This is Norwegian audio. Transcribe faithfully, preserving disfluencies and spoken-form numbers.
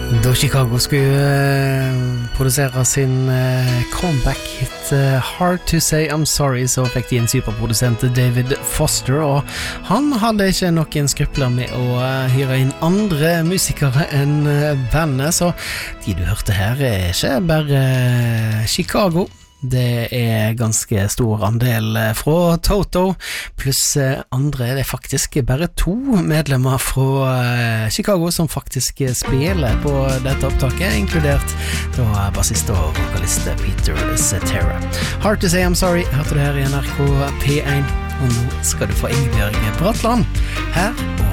Da Chicago skulle uh, produsere sin uh, comeback-hit uh, Hard to Say I'm Sorry, så fikk de en superprodusent David Foster, og han hadde ikke noen skrupler med å uh, hyre inn andre musikere enn uh, bandet, så de du hørte her er ikke bare uh, Chicago. Det er ganske stor andel fra Toto, pluss andre, det er faktisk bare to medlemmer fra Chicago som faktisk spiller på dette opptaket, inkludert da bassist og vokalist Peter Cetera. Hard to Say I'm Sorry, hørte du her i N R K P one, og nå skal du få Ingebjørg Bratland her og